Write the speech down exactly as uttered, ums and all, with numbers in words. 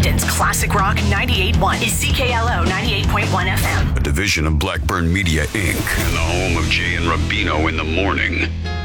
Michigan's classic rock ninety-eight point one is C K L O ninety-eight point one F M. A division of Blackburn Media, Incorporated, and the home of Jay and Rubino in the morning.